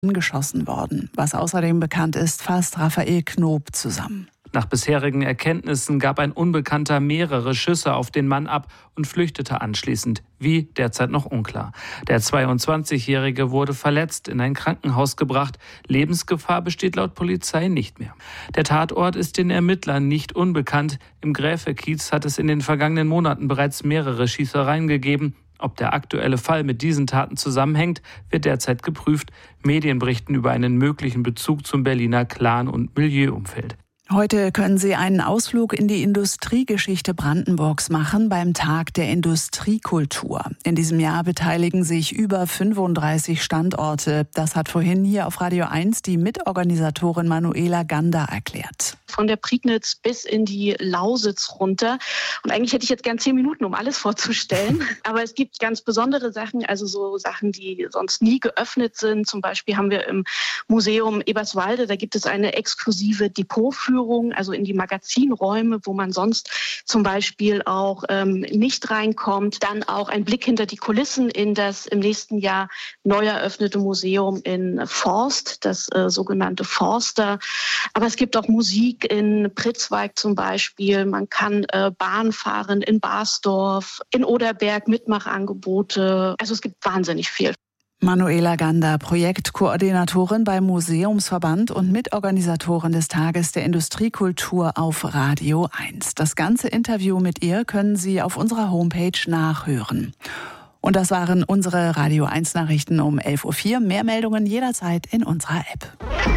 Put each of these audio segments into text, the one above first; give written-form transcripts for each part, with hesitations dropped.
geschossen worden. Was außerdem bekannt ist, fasst Raphael Knob zusammen. Nach bisherigen Erkenntnissen gab ein Unbekannter mehrere Schüsse auf den Mann ab und flüchtete anschließend. Wie, derzeit noch unklar. Der 22-Jährige wurde verletzt in ein Krankenhaus gebracht. Lebensgefahr besteht laut Polizei nicht mehr. Der Tatort ist den Ermittlern nicht unbekannt. Im Gräfelkiez hat es in den vergangenen Monaten bereits mehrere Schießereien gegeben. Ob der aktuelle Fall mit diesen Taten zusammenhängt, wird derzeit geprüft. Medien berichten über einen möglichen Bezug zum Berliner Clan- und Milieuumfeld. Heute können Sie einen Ausflug in die Industriegeschichte Brandenburgs machen beim Tag der Industriekultur. In diesem Jahr beteiligen sich über 35 Standorte. Das hat vorhin hier auf Radio 1 die Mitorganisatorin Manuela Gander erklärt. Von der Prignitz bis in die Lausitz runter. Und eigentlich hätte ich jetzt gern 10 Minuten, um alles vorzustellen. Aber es gibt ganz besondere Sachen, also so Sachen, die sonst nie geöffnet sind. Zum Beispiel haben wir im Museum Eberswalde, da gibt es eine exklusive Depotführung, also in die Magazinräume, wo man sonst zum Beispiel auch nicht reinkommt. Dann auch ein Blick hinter die Kulissen in das im nächsten Jahr neu eröffnete Museum in Forst, das sogenannte Forster. Aber es gibt auch Musik in Pritzwalk zum Beispiel. Man kann Bahn fahren in Barsdorf, in Oderberg, Mitmachangebote. Also es gibt wahnsinnig viel. Manuela Gander, Projektkoordinatorin beim Museumsverband und Mitorganisatorin des Tages der Industriekultur auf Radio 1. Das ganze Interview mit ihr können Sie auf unserer Homepage nachhören. Und das waren unsere Radio 1 Nachrichten um 11.04 Uhr. Mehr Meldungen jederzeit in unserer App.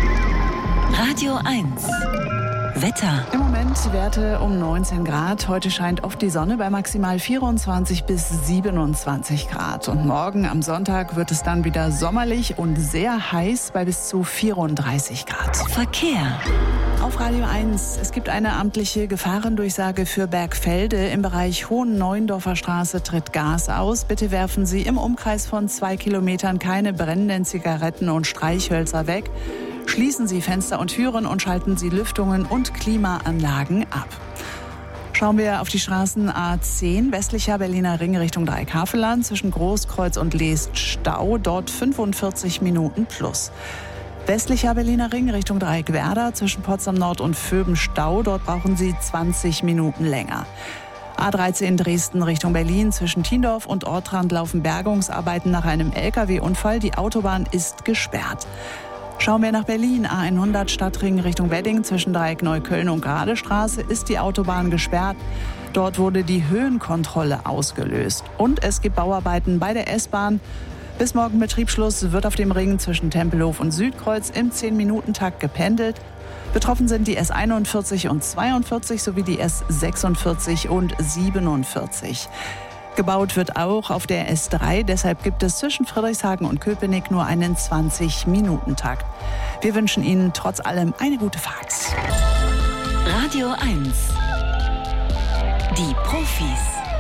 Radio 1. Wetter. Im Moment Werte um 19 Grad. Heute scheint oft die Sonne bei maximal 24 bis 27 Grad. Und morgen am Sonntag wird es dann wieder sommerlich und sehr heiß bei bis zu 34 Grad. Verkehr. Auf Radio 1. Es gibt eine amtliche Gefahrendurchsage für Bergfelde. Im Bereich Hohen-Neuendorfer Straße tritt Gas aus. Bitte werfen Sie im Umkreis von 2 Kilometern keine brennenden Zigaretten und Streichhölzer weg. Schließen Sie Fenster und Türen und schalten Sie Lüftungen und Klimaanlagen ab. Schauen wir auf die Straßen A10, westlicher Berliner Ring Richtung Dreieckhavelland, zwischen Großkreuz und Leest Stau, dort 45 Minuten plus. Westlicher Berliner Ring Richtung Dreieckwerder, zwischen Potsdam Nord und Vöben Stau, dort brauchen Sie 20 Minuten länger. A13 Dresden Richtung Berlin, zwischen Tiendorf und Ortrand laufen Bergungsarbeiten nach einem Lkw-Unfall, die Autobahn ist gesperrt. Schauen wir nach Berlin, A100 Stadtring Richtung Wedding, zwischen Dreieck Neukölln und Geradestraße ist die Autobahn gesperrt. Dort wurde die Höhenkontrolle ausgelöst. Und es gibt Bauarbeiten bei der S-Bahn. Bis morgen Betriebsschluss wird auf dem Ring zwischen Tempelhof und Südkreuz im 10-Minuten-Takt gependelt. Betroffen sind die S41 und 42 sowie die S46 und 47. Gebaut wird auch auf der S3, deshalb gibt es zwischen Friedrichshagen und Köpenick nur einen 20-Minuten-Takt. Wir wünschen Ihnen trotz allem eine gute Fahrt. Radio 1. Die Profis.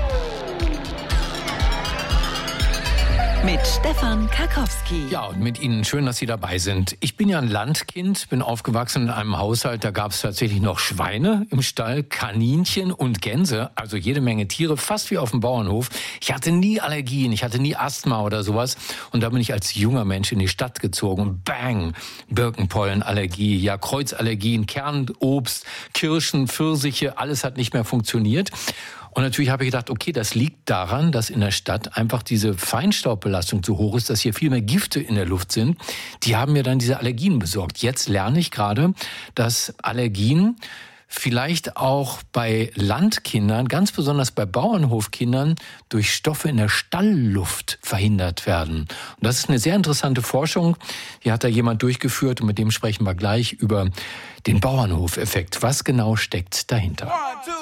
Mit Stefan Karkowski. Ja, und mit Ihnen schön, dass Sie dabei sind. Ich bin ja ein Landkind, bin aufgewachsen in einem Haushalt, da gab es tatsächlich noch Schweine im Stall, Kaninchen und Gänse, also jede Menge Tiere, fast wie auf dem Bauernhof. Ich hatte nie Allergien, ich hatte nie Asthma oder sowas. Und da bin ich als junger Mensch in die Stadt gezogen und bang, Birkenpollenallergie, ja Kreuzallergien, Kernobst, Kirschen, Pfirsiche, alles hat nicht mehr funktioniert. Und natürlich habe ich gedacht, okay, das liegt daran, dass in der Stadt einfach diese Feinstaubbelastung zu hoch ist, dass hier viel mehr Gifte in der Luft sind. Die haben mir dann diese Allergien besorgt. Jetzt lerne ich gerade, dass Allergien vielleicht auch bei Landkindern, ganz besonders bei Bauernhofkindern, durch Stoffe in der Stallluft verhindert werden. Und das ist eine sehr interessante Forschung. Die hat da jemand durchgeführt und mit dem sprechen wir gleich über den Bauernhofeffekt. Was genau steckt dahinter?